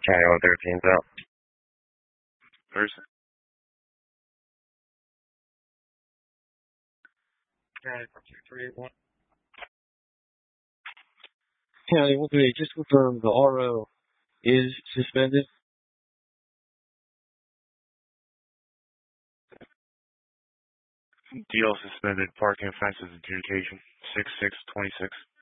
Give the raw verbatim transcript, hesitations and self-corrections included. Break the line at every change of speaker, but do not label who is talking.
County thirteen's out.
Person.
County two three eight one.
County one three eight, just confirm the R O is suspended.
Deal suspended. Parking offenses adjudication. six six twenty-six.